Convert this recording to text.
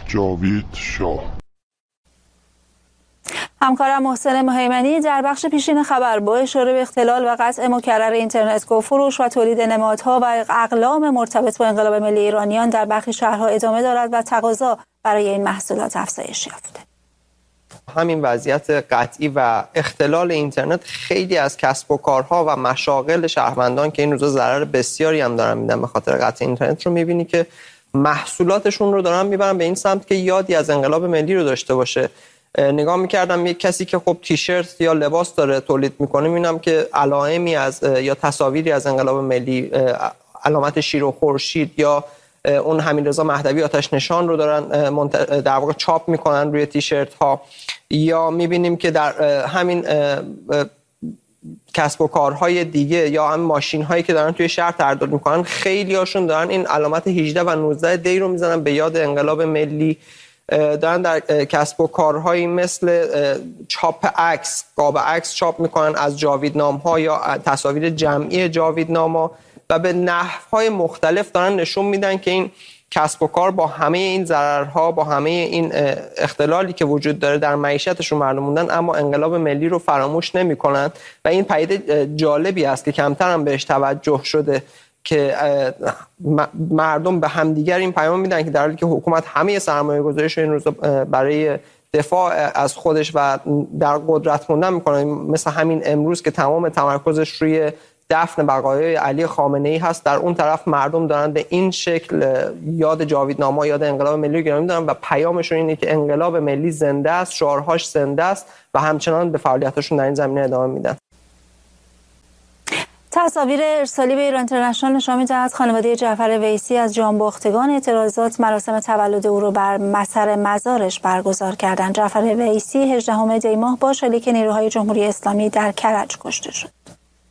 جاوید شاه. همکارم محسن مهیمنی در بخش پیشین خبر با اشاره به اختلال و قطع مکرر اینترنت گفت فروش و تولید نمادها و اقلام مرتبط با انقلاب ملی ایرانیان در برخی شهرها ادامه دارد و تقاضا برای این محصولات افزایش یافته. همین وضعیت قطعی و اختلال اینترنت خیلی از کسب و کارها و مشاغل شهروندان که این روزا ضرر بسیاری هم دارن میدن به خاطر قطع اینترنت رو میبینی که محصولاتشون رو دارن میبرن به این سمت که یادی از انقلاب ملی رو داشته باشه. نگاه میکردم یک کسی که خب تیشرت یا لباس داره تولید میکنه میبینم که علائمی از یا تصاویری از انقلاب ملی، علامت شیر و خورشید یا اون حمیدرضا مهدوی آتش نشان رو دارن در واقع چاپ میکنن روی تیشرت ها، یا میبینیم که در همین کسب و کارهای دیگه یا هم ماشین هایی که دارن توی شهر تعدد میکنن خیلی هاشون دارن این علامت 18 و 19 دی رو میزنن به یاد انقلاب ملی. دارن در کسب و کارهایی مثل چاپ عکس، قاب عکس چاپ میکنن از جاویدنام ها یا تصاویر جمعی جاویدناما و به نحوهای مختلف دارن نشون میدن که این کسب و کار با همه این ضررها، با همه این اختلالی که وجود داره در معیشتشون معلوم موندن، اما انقلاب ملی رو فراموش نمی‌کنن و این پدیده جالبی است که کمتر هم بهش توجه شده که مردم به همدیگر این پیام میدن که در حالی که حکومت همه سرمایه‌گذاریش این روزا برای دفاع از خودش و در قدرت موندن میکنه، مثل همین امروز که تمام تمرکزش روی دفن بقایای علی خامنه‌ای هست، در اون طرف مردم دارن به این شکل یاد جاویدنامه، یاد انقلاب ملی رو گرامی دارن و پیامشون اینه که انقلاب ملی زنده است، شعارهاش زنده است و همچنان به فعالیتاشون در این زمینه ادامه میدن. تصاویر ارسالی به ایران اینترنشنال نشان می‌دهد خانواده جعفر ویسی از جانباختگان اعتراضات مراسم تولد او را بر مسر مزارش برگزار کردند. جعفر ویسی 18 دی ماه با شلیک نیروهای جمهوری اسلامی در کرج کشته شد.